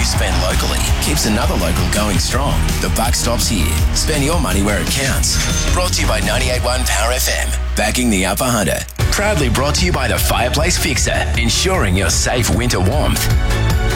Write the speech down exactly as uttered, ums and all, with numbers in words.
spend locally keeps another local going strong. The buck stops here. Spend your money where it counts. Brought to you by ninety-eight point one Power F M. Backing the Upper Hunter. Proudly brought to you by the Fireplace Fixer. Ensuring your safe winter warmth.